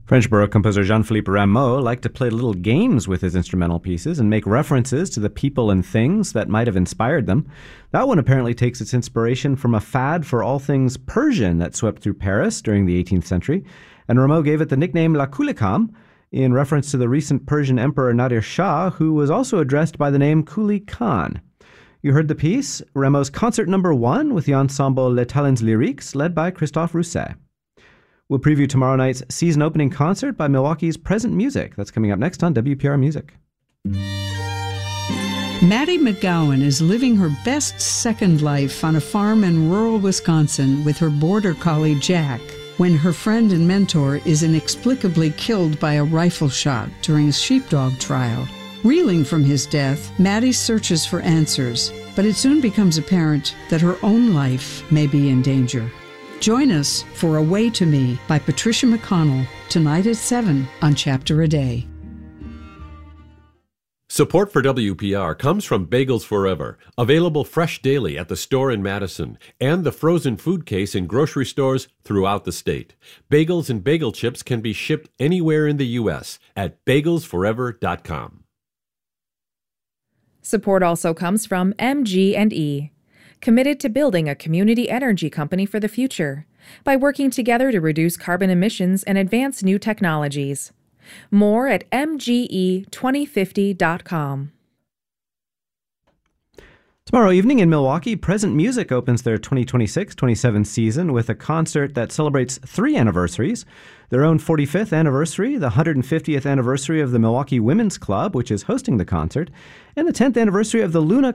French Baroque composer Jean-Philippe Rameau liked to play little games with his instrumental pieces and make references to the people and things that might have inspired them. That one apparently takes its inspiration from a fad for all things Persian that swept through Paris during the 18th century, and Rameau gave it the nickname La Kulikam in reference to the recent Persian emperor Nadir Shah, who was also addressed by the name Kuli Khan. You heard the piece, Rameau's Concert No. 1 with the ensemble Les Talents Lyriques, led by Christophe Rousset. We'll preview tomorrow night's season opening concert by Milwaukee's Present Music. That's coming up next on WPR Music. Maddie McGowan is living her best second life on a farm in rural Wisconsin with her border collie Jack, when her friend and mentor is inexplicably killed by a rifle shot during a sheepdog trial. Reeling from his death, Maddie searches for answers, but it soon becomes apparent that her own life may be in danger. Join us for Away to Me by Patricia McConnell, tonight at 7 on Chapter a Day. Support for WPR comes from Bagels Forever, available fresh daily at the store in Madison, and the frozen food case in grocery stores throughout the state. Bagels and bagel chips can be shipped anywhere in the U.S. at bagelsforever.com. Support also comes from MG&E, committed to building a community energy company for the future by working together to reduce carbon emissions and advance new technologies. More at mge2050.com. Tomorrow evening in Milwaukee, Present Music opens their 2026-27 season with a concert that celebrates 3 anniversaries: their own 45th anniversary, the 150th anniversary of the Milwaukee Women's Club, which is hosting the concert, and the 10th anniversary of the Luna